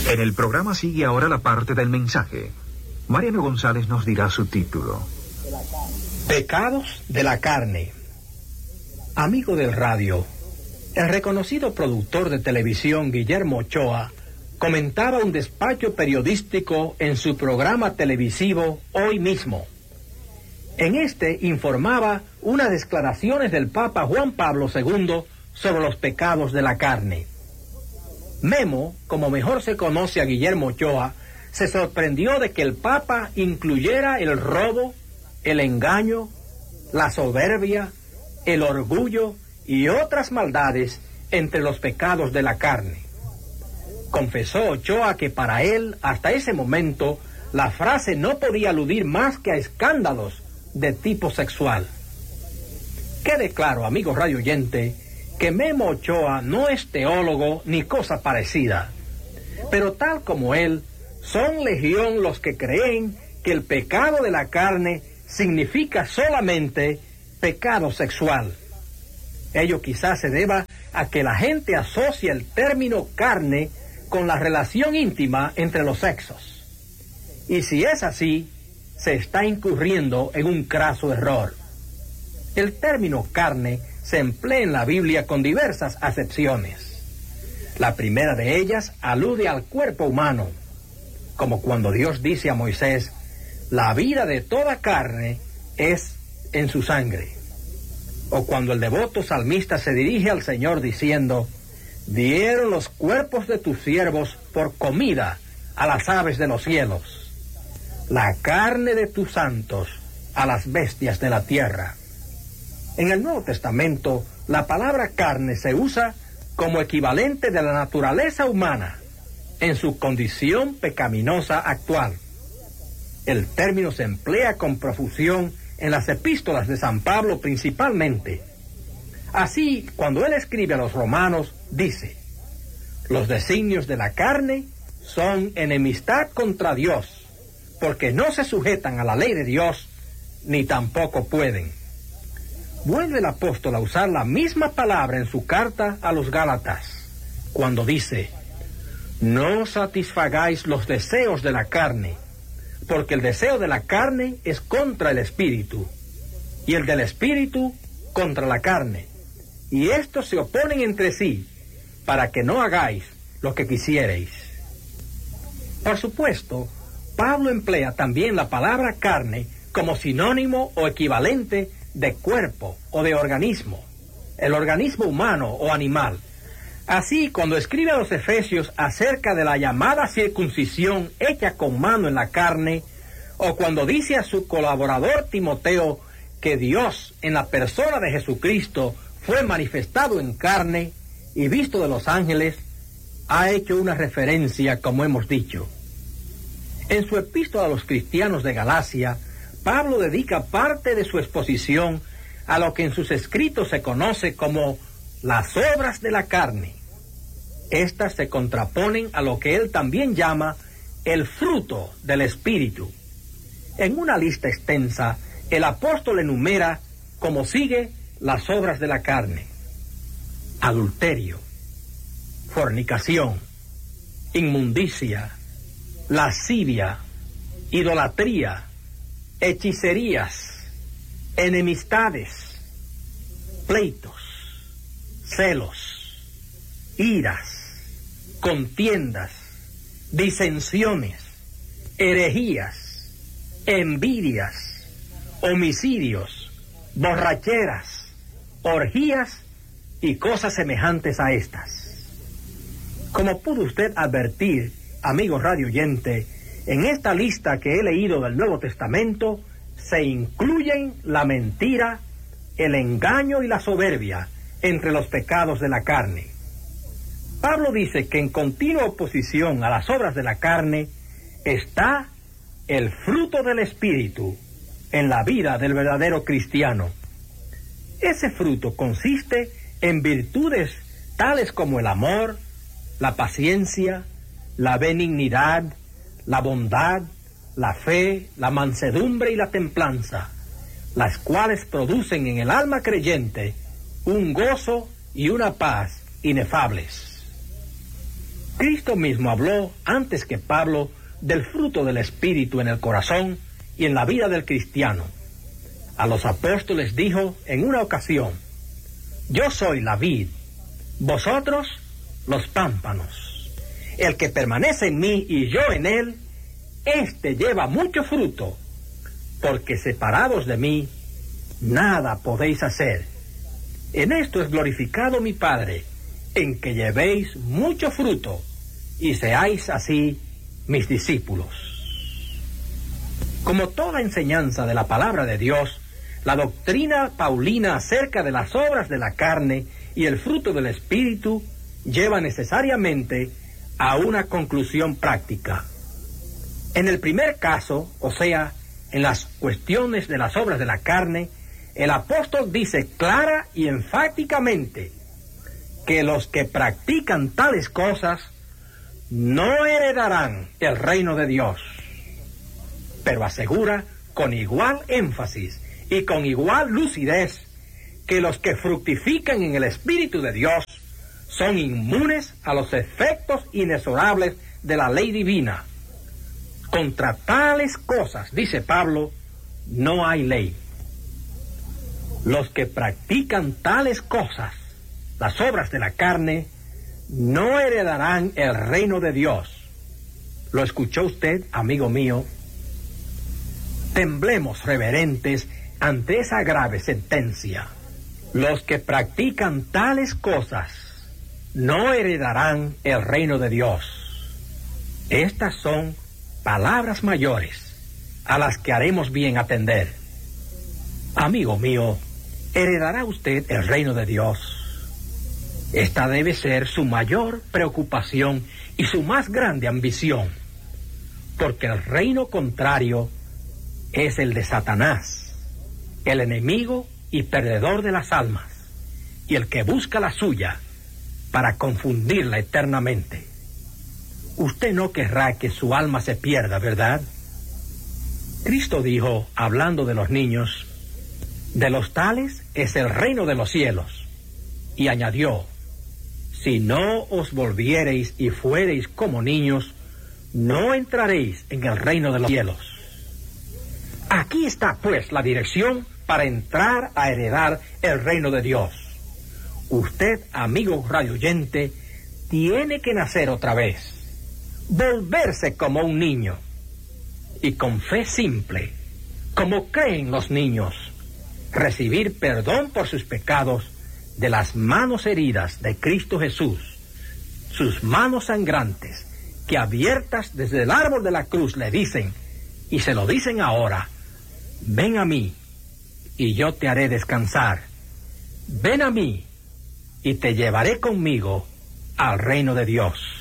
En el programa sigue ahora la parte del mensaje. Mariano González nos dirá su título. Pecados de la carne. Amigo del radio, el reconocido productor de televisión Guillermo Ochoa comentaba un despacho periodístico en su programa televisivo Hoy Mismo. En este informaba unas declaraciones del Papa Juan Pablo II sobre los pecados de la carne. Memo, como mejor se conoce a Guillermo Ochoa, se sorprendió de que el Papa incluyera el robo, el engaño, la soberbia, el orgullo y otras maldades entre los pecados de la carne. Confesó Ochoa que para él, hasta ese momento, la frase no podía aludir más que a escándalos de tipo sexual. Quede claro, amigo radio oyente, que Memo Ochoa no es teólogo ni cosa parecida, pero tal como él, son legión los que creen que el pecado de la carne significa solamente pecado sexual. Ello quizás se deba a que la gente asocia el término carne con la relación íntima entre los sexos. Y si es así, se está incurriendo en un craso error. El término carne se emplea en la Biblia con diversas acepciones. La primera de ellas alude al cuerpo humano, como cuando Dios dice a Moisés: la vida de toda carne es en su sangre. O cuando el devoto salmista se dirige al Señor diciendo: dieron los cuerpos de tus siervos por comida a las aves de los cielos, la carne de tus santos a las bestias de la tierra. En el Nuevo Testamento, la palabra carne se usa como equivalente de la naturaleza humana en su condición pecaminosa actual. El término se emplea con profusión en las epístolas de San Pablo principalmente. Así, cuando él escribe a los romanos, dice: los designios de la carne son enemistad contra Dios, porque no se sujetan a la ley de Dios, ni tampoco pueden. Vuelve el apóstol a usar la misma palabra en su carta a los Gálatas, cuando dice: no satisfagáis los deseos de la carne, porque el deseo de la carne es contra el espíritu, y el del espíritu contra la carne, y estos se oponen entre sí, para que no hagáis lo que quisiereis. Por supuesto, Pablo emplea también la palabra carne como sinónimo o equivalente de cuerpo o de organismo, el organismo humano o animal. Así, cuando escribe a los Efesios acerca de la llamada circuncisión hecha con mano en la carne, o cuando dice a su colaborador Timoteo que Dios, en la persona de Jesucristo, fue manifestado en carne y visto de los ángeles, ha hecho una referencia, como hemos dicho. En su epístola a los cristianos de Galacia, Pablo dedica parte de su exposición a lo que en sus escritos se conoce como las obras de la carne. Estas se contraponen a lo que él también llama el fruto del Espíritu. En una lista extensa, el apóstol enumera, como sigue, las obras de la carne: adulterio, fornicación, inmundicia, lascivia, idolatría, hechicerías, enemistades, pleitos, celos, iras, contiendas, disensiones, herejías, envidias, homicidios, borracheras, orgías y cosas semejantes a estas. Como pudo usted advertir, amigo radio oyente, en esta lista que he leído del Nuevo Testamento se incluyen la mentira, el engaño y la soberbia entre los pecados de la carne. Pablo dice que en continua oposición a las obras de la carne está el fruto del Espíritu en la vida del verdadero cristiano. Ese fruto consiste en virtudes tales como el amor, la paciencia, la benignidad, la bondad, la fe, la mansedumbre y la templanza, las cuales producen en el alma creyente un gozo y una paz inefables. Cristo mismo habló antes que Pablo del fruto del Espíritu en el corazón y en la vida del cristiano. A los apóstoles dijo en una ocasión: yo soy la vid, vosotros los pámpanos. El que permanece en mí y yo en él, éste lleva mucho fruto, porque separados de mí, nada podéis hacer. En esto es glorificado mi Padre, en que llevéis mucho fruto, y seáis así mis discípulos. Como toda enseñanza de la palabra de Dios, la doctrina paulina acerca de las obras de la carne y el fruto del Espíritu lleva necesariamente a una conclusión práctica. En el primer caso, o sea, en las cuestiones de las obras de la carne, el apóstol dice clara y enfáticamente que los que practican tales cosas no heredarán el reino de Dios. Pero asegura con igual énfasis y con igual lucidez que los que fructifican en el Espíritu de Dios son inmunes a los efectos inexorables de la ley divina. Contra tales cosas, dice Pablo, no hay ley. Los que practican tales cosas, las obras de la carne, no heredarán el reino de Dios. ¿Lo escuchó usted, amigo mío? Temblemos reverentes ante esa grave sentencia. Los que practican tales cosas no heredarán el reino de Dios. Estas son palabras mayores a las que haremos bien atender. Amigo mío, ¿heredará usted el reino de Dios? Esta debe ser su mayor preocupación y su más grande ambición, porque el reino contrario es el de Satanás, el enemigo y perdedor de las almas, y el que busca la suya para confundirla eternamente. Usted no querrá que su alma se pierda, ¿verdad? Cristo dijo, hablando de los niños, de los tales es el reino de los cielos, y añadió, si no os volviereis y fuereis como niños, no entraréis en el reino de los cielos. Aquí está, pues, la dirección para entrar a heredar el reino de Dios. Usted, amigo radioyente, tiene que nacer otra vez, volverse como un niño, y con fe simple, como creen los niños, recibir perdón por sus pecados de las manos heridas de Cristo Jesús, sus manos sangrantes, que abiertas desde el árbol de la cruz le dicen, y se lo dicen ahora, ven a mí, y yo te haré descansar. Ven a mí, y te llevaré conmigo al reino de Dios.